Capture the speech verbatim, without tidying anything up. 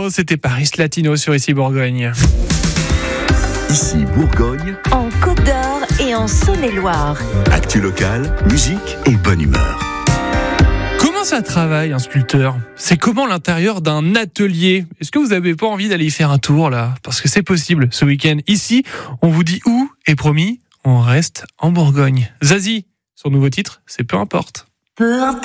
Latino, c'était Paris Latino sur Ici Bourgogne. Ici Bourgogne, en Côte d'Or et en Saône-et-Loire. actu locale, musique et bonne humeur. Comment ça travaille un sculpteur ? C'est comment l'intérieur d'un atelier ? Est-ce que vous n'avez pas envie d'aller y faire un tour là ? Parce que c'est possible ce week-end. Ici, on vous dit où et promis, on reste en Bourgogne. Zazie, son nouveau titre, c'est Peu importe. Peu importe.